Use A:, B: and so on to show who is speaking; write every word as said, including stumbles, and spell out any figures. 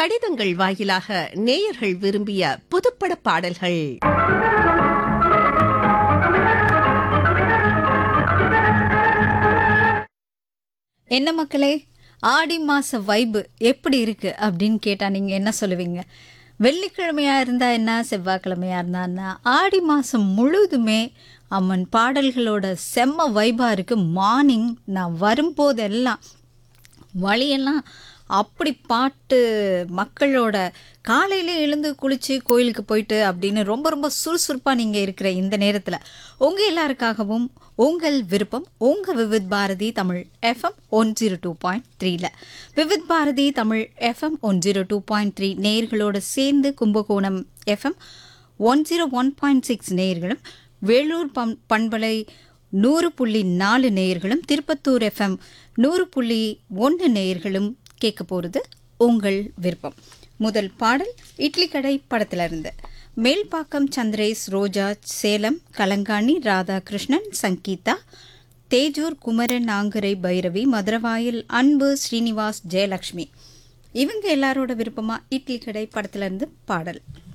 A: கடிதங்கள் வாயிலாக நேயர்கள் விரும்பிய புதுப்பட பாடல்கள்.
B: என்ன மக்களே, ஆடி மாச வைபு எப்படி இருக்கு அப்படின்னு கேட்டா நீங்க என்ன சொல்லுவீங்க? வெள்ளிக்கிழமையா இருந்தா என்ன, செவ்வாய்க்கிழமையா இருந்தா என்ன, ஆடி மாசம் முழுதுமே அம்மன் பாடல்களோட செம்ம வைபா இருக்கு. மார்னிங் நான் வரும்போதெல்லாம் வழியெல்லாம் அப்படி பாட்டு, மக்களோட காலையில எழுந்து குளிச்சு கோயிலுக்கு போயிட்டு அப்படின்னு ரொம்ப ரொம்ப சுறுசுறுப்பாக நீங்கள் இருக்கிற இந்த நேரத்தில் உங்கள் எல்லாருக்காகவும் உங்கள் விருப்பம் உங்கள் Vividh Bharathi Tamil FM one zero two point த்ரீல Vividh Bharathi Tamil FM one zero two point three நேயர்களோடு சேர்ந்து Kumbakonam FM one zero one point six நேயர்களும், வேலூர் பம் பண்பலை நூறு புள்ளி நாலு நேயர்களும், திருப்பத்தூர் எஃப்எம் நூறு புள்ளி ஒன்று நேயர்களும் கேட்க போகிறது உங்கள் விருப்பம். முதல் பாடல் இட்லி கடை படத்திலிருந்து. மேல்பாக்கம் சந்திரேஷ், ரோஜா, சேலம் கலங்காணி, ராதாகிருஷ்ணன், சங்கீதா, தேஜூர், குமரன், ஆங்கரை, பைரவி, மதுரவாயில், அன்பு, ஸ்ரீனிவாஸ், ஜெயலக்ஷ்மி இவங்க எல்லாரோட விருப்பமாக இட்லி கடை படத்திலிருந்து பாடல்.